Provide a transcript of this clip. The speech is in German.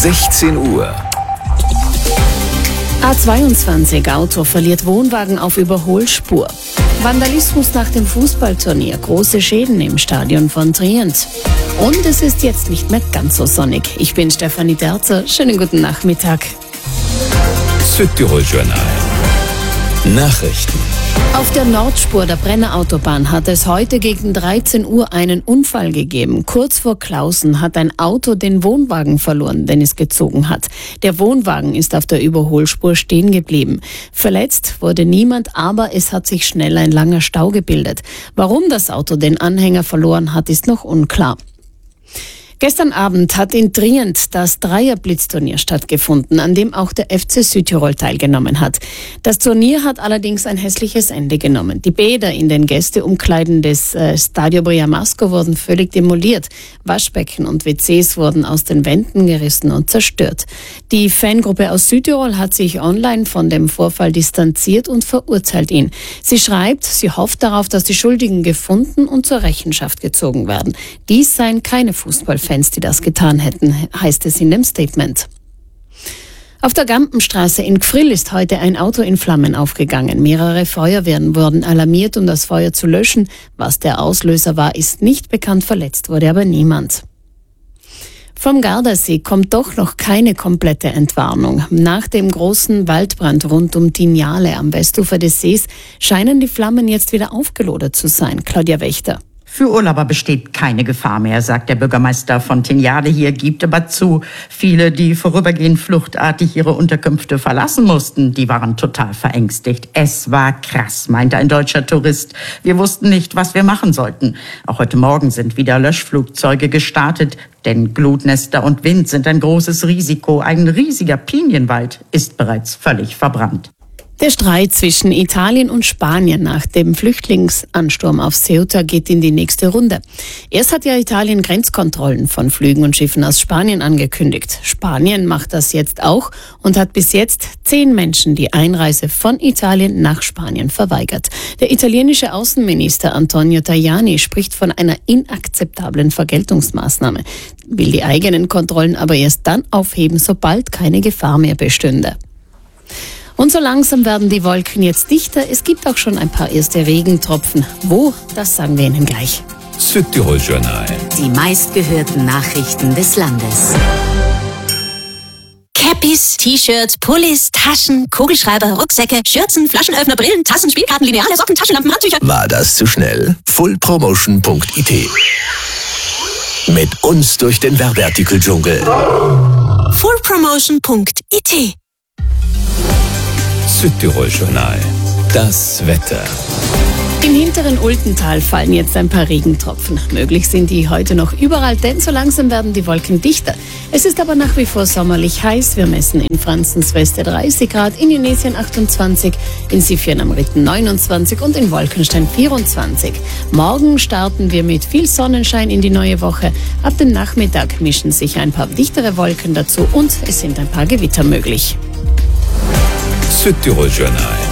16 Uhr. A22 Auto verliert Wohnwagen auf Überholspur. Vandalismus nach dem Fußballturnier. Große Schäden im Stadion von Trient. Und es ist jetzt nicht mehr ganz so sonnig. Ich bin Stefanie Derzer. Schönen guten Nachmittag. Südtirol Journal. Nachrichten. Auf der Nordspur der Brenner Autobahn hat es heute gegen 13 Uhr einen Unfall gegeben. Kurz vor Clausen hat ein Auto den Wohnwagen verloren, den es gezogen hat. Der Wohnwagen ist auf der Überholspur stehen geblieben. Verletzt wurde niemand, aber es hat sich schnell ein langer Stau gebildet. Warum das Auto den Anhänger verloren hat, ist noch unklar. Gestern Abend hat in Trient das Dreier-Blitzturnier stattgefunden, an dem auch der FC Südtirol teilgenommen hat. Das Turnier hat allerdings ein hässliches Ende genommen. Die Bäder in den Gästeumkleiden des Stadio Briamasco wurden völlig demoliert. Waschbecken und WCs wurden aus den Wänden gerissen und zerstört. Die Fangruppe aus Südtirol hat sich online von dem Vorfall distanziert und verurteilt ihn. Sie schreibt, sie hofft darauf, dass die Schuldigen gefunden und zur Rechenschaft gezogen werden. Dies seien keine Fußballfans, die das getan hätten, heißt es in dem Statement. Auf der Gampenstraße in Gfrill ist heute ein Auto in Flammen aufgegangen. Mehrere Feuerwehren wurden alarmiert, um das Feuer zu löschen. Was der Auslöser war, ist nicht bekannt, verletzt wurde aber niemand. Vom Gardasee kommt doch noch keine komplette Entwarnung. Nach dem großen Waldbrand rund um Tinjale am Westufer des Sees scheinen die Flammen jetzt wieder aufgelodert zu sein. Claudia Wächter. Für Urlauber besteht keine Gefahr mehr, sagt der Bürgermeister von Tinjale. Hier gibt aber zu, viele, die vorübergehend fluchtartig ihre Unterkünfte verlassen mussten, die waren total verängstigt. Es war krass, meinte ein deutscher Tourist. Wir wussten nicht, was wir machen sollten. Auch heute Morgen sind wieder Löschflugzeuge gestartet, denn Glutnester und Wind sind ein großes Risiko. Ein riesiger Pinienwald ist bereits völlig verbrannt. Der Streit zwischen Italien und Spanien nach dem Flüchtlingsansturm auf Ceuta geht in die nächste Runde. Erst hat ja Italien Grenzkontrollen von Flügen und Schiffen aus Spanien angekündigt. Spanien macht das jetzt auch und hat bis jetzt 10 Menschen die Einreise von Italien nach Spanien verweigert. Der italienische Außenminister Antonio Tajani spricht von einer inakzeptablen Vergeltungsmaßnahme, will die eigenen Kontrollen aber erst dann aufheben, sobald keine Gefahr mehr bestünde. Und so langsam werden die Wolken jetzt dichter. Es gibt auch schon ein paar erste Regentropfen. Wo? Das sagen wir Ihnen gleich. Südtirol Journal. Die meistgehörten Nachrichten des Landes. Cappies, T-Shirts, Pullis, Taschen, Kugelschreiber, Rucksäcke, Schürzen, Flaschenöffner, Brillen, Tassen, Spielkarten, Lineale, Socken, Taschenlampen, Handtücher. War das zu schnell? Fullpromotion.it. Mit uns durch den Werbeartikel-Dschungel. Fullpromotion.it. Südtirol Journal. Das Wetter. Im hinteren Ultental fallen jetzt ein paar Regentropfen. Möglich sind die heute noch überall, denn so langsam werden die Wolken dichter. Es ist aber nach wie vor sommerlich heiß. Wir messen in Franzensweste 30 Grad, in Inesien 28, in Sifien am Ritten 29 und in Wolkenstein 24. Morgen starten wir mit viel Sonnenschein in die neue Woche. Ab dem Nachmittag mischen sich ein paar dichtere Wolken dazu und es sind ein paar Gewitter möglich. Südtirol Journal.